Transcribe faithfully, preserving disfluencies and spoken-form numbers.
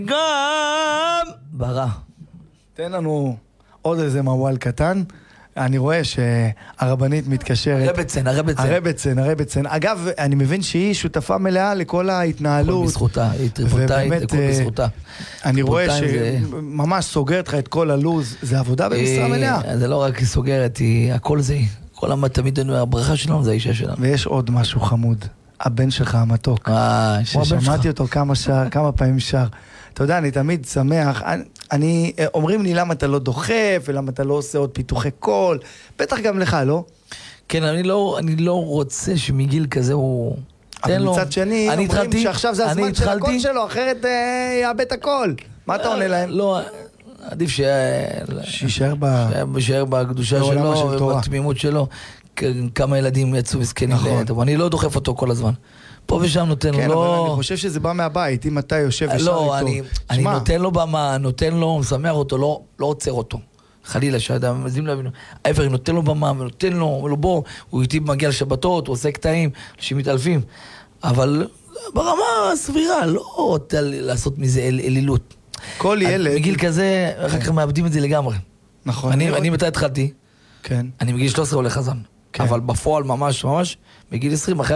גם ברע. תן לנו עוד איזה מוואל קטן. אני רואה שהרבנית מתקשרת. הרבצן, הרבצן. הרבצן, הרבצן. אגב, אני מבין שהיא שותפה מלאה לכל ההתנהלות. הכל בזכותה, היא טריפוטאית, הכל בזכותה. אני רואה שממש סוגרת לך את כל הלוז. זה עבודה במשרה מלאה. זה לא רק היא סוגרת, הכל זה היא. כל המה תמיד הברכה שלנו זה האישה שלנו. ויש עוד משהו חמוד. הבן שלך המתוק. אה, שמעתי אותו כמה שר, כמה פעמים שר. אתה יודע, אני תמיד שמח. אני, אני, אומרים לי למה אתה לא דוחף, ולמה אתה לא עושה עוד פיתוחי קול. בטח גם לך, לא? כן, אני לא, אני לא רוצה שמגיל כזה הוא... אבל מצד שני, אומרים התחלתי, שעכשיו זה הזמן של התחלתי... הקול שלו, אחרת אה, יאבד את הקול. מה אתה עונה להם? לא, עדיף ש... שישאר ב... שישאר בקדושה שלו ובתמימות שלו. כמה ילדים יצאו מסכנים. נכון. אני לא דוחף אותו כל הזמן. פה ושם נותן כן, לו... כן, אבל אני חושב שזה בא מהבית, אם אתה יושב ושר איתו. לא, אני, אני נותן לו במה, נותן לו, משמח אותו, לא, לא עוצר אותו. חלילה, שאדם מזים להבין. ההפך, נותן לו במה, ונותן לו, ולא בוא, הוא איתי מגיע לשבתות, הוא עושה קטעים, אנשים מתעלפים. אבל ברמה סבירה, לא לעשות מזה אל, אלילות. כל ילד... מגיל כזה, אחר כך מאבדים את זה לגמרי. נכון. אני, אני מתי התחלתי? כן. אני מגיל שלוש עשרה הולך חזן. אבל בפועל ממש ממש, בגיל עשרים, אחרי